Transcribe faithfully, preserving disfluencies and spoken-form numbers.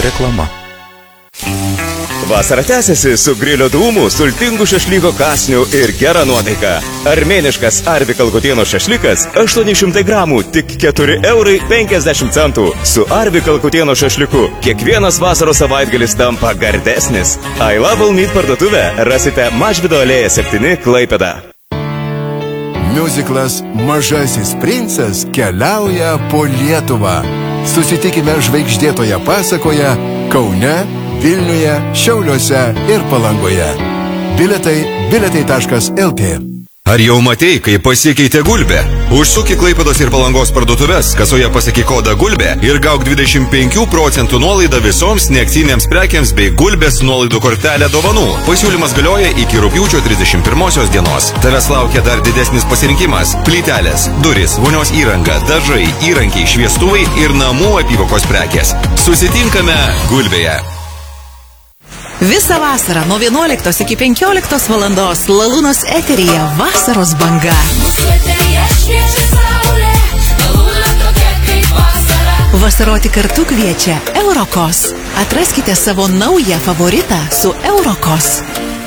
Reklama. Vasara tęsiasi su grilio dūmų, sultingų šašlyko kasnių ir gera nuotaika. Armėniškas Arvi Kalkutieno šašlykas aštuoni šimtai gramų, tik keturi eurai penkiasdešimt centų. Su Arvi Kalkutieno šašlyku kiekvienas vasaros savaitgalis tampa gardesnis. I Love All Meat parduotuvę rasite Mažvydo alėja septyni Klaipėda. Miuziklas Mažasis princas keliauja po Lietuvą. Susitikime žvaigždėtoje pasakoje Kaune, Vilniuje, Šiauliuose ir Palangoje. Biletai biletai taškas el tė. Ar jau matei, kaip pasikeitė Gulbė? Užsuk į Klaipėdos ir Palangos parduotuves, kasoje pasakyk kodą Gulbė ir gauk dvidešimt penkių procentų nuolaidą visoms neakcinėms prekiams bei Gulbės nuolaidų kortelę dovanų. Pasiūlymas galioja iki rugpjūčio trisdešimt pirmosios dienos. Tavęs laukia dar didesnis pasirinkimas. Plytelės, duris, vonios įranga, dažai, įrankiai, šviestuvai ir namų apyvokos prekės. Susitinkame Gulbėje. Visą vasarą nuo vienuoliktos iki penkioliktos valandos Lalūnos eteryje Vasaros banga. Mūsų eteryje šviečia saulė, Lalūna tokia kaip vasara. Vasaroti kartu kviečia Eurokos. Atraskite savo naują favoritą su Eurokos.